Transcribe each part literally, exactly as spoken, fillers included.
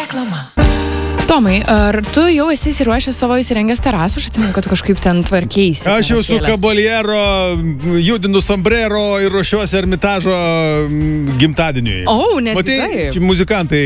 Reklama. Tomai, ar tu jau esi įsiruošęs savo įsirengęs terasą? Aš atsimenu, kad tu kažkaip ten tvarkeisi. Aš jau su kabaliero, judinu sombrero ir ruošiuosi Ermitažo gimtadieniui. O, net Matai, taip. muzikantai.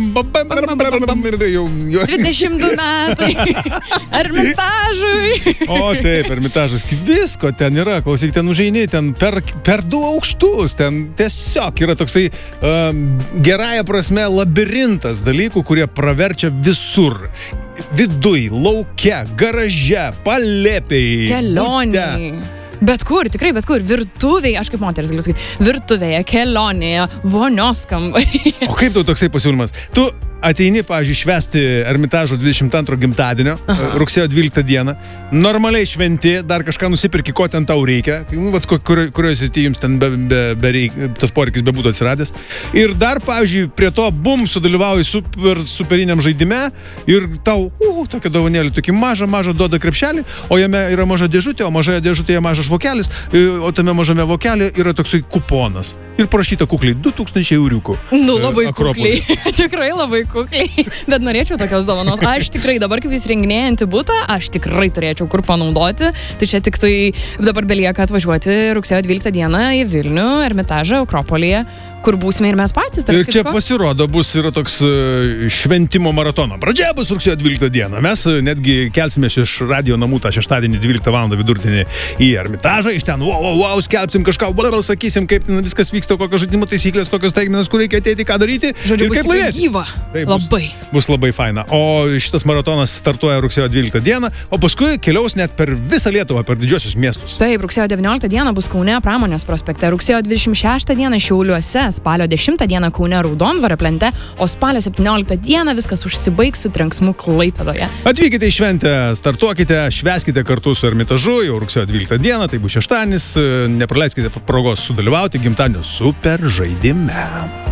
dvidešimt du metai. Ermitažui. O taip, Ermitažas. Visko ten yra. Klausyk, ten užeini, ten per, per du aukštus. Ten tiesiog yra toksai um, gerąja prasme labirintas dalykų, kurie praverčia visur. Viduj, lauke, garaže, palėpiai. Kelionėj. Bet kur, tikrai bet kur. Virtuvėje, aš kaip moteris galiu sakyti, virtuvėje, kelionėje, vonios kambaryje. O kaip tau toksai pasiūlymas? Tu ateini, pavyzdžiui, švęsti Ermitažo dvidešimt antro gimtadienio, Aha. rugsėjo dvyliktą dieną, normaliai šventi, dar kažką nusipirki, ko ten tau reikia, nu, vat, kur, kurioje srityje jums ten be, be, be reik, tas poreikis bebūtų atsiradęs. Ir dar, pavyzdžiui, prie to, bum, sudalyvauji super, superiniam žaidime ir tau, uh, tokia dovanėlė, tokį mažą, mažą duoda krepšelį, o jame yra maža dėžutė, o mažoje dėžutėje mažas vokelis, o tame mažame vokelė yra toksai kuponas. Ir parašyta kukliai du tūkstančiai euriukų. Nu, labai kukliai. Tikrai labai kukliai. Bet norėčiau tokios dovanos. Aš tikrai dabar, kaip įsirenginėjantį butą, aš tikrai turėčiau kur panaudoti. Tai čia tik tai dabar belieka atvažiuoti rugsėjo dvyliktą dieną į Vilnių, Ermitažą, Akropolyje, kur būsime ir mes patys. Ir čia pasirodo bus yra toks šventimo maratono. Pradžia bus rugsėjo dvyliktą dieną. Mes netgi kelsime iš radio namų tą šeštadienį dvyliktą valandą vidurdienį į Ermitažą. Iš ten, wow, wow, wow, skelbsim kažką, blablabla, sakysim, kaip viskas vyksta, kokios žaidimo taisyklės, kokios taigmenos, kur reikia ateiti, ką daryti. Žodžiu, ir bus kaip laimėti. Gyva. Taip, labai. Bus, bus labai faina. O šitas maratonas startuoja rugsėjo dvyliktą dieną, o paskui keliaus net per visą Lietuvą, per didžiosius miestus. Taip, rugsėjo devynioliktą dieną bus Kaune Pramonės prospekte, rugsėjo dvidešimt šeštą dieną Šiauliuose, spalio dešimtą dieną Kaune Raudondvario plente, o spalio septynioliktą dieną viskas užsibaigs su trenksmu Klaipėdoje. Atvykite į šventę, startuokite, švęskite kartu su Ermitažu, jau rugsėjo dvyliktą dieną, tai bus šeštadienis, nepraleiskite progos sudalyvauti gimtadienio super žaidime.